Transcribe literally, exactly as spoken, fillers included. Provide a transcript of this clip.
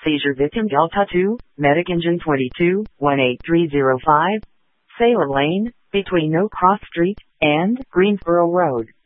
Seizure victim Delta two, Medic Engine twenty-two, one eight three zero five, Sailor Lane, between No Cross Street and Greensboro Road.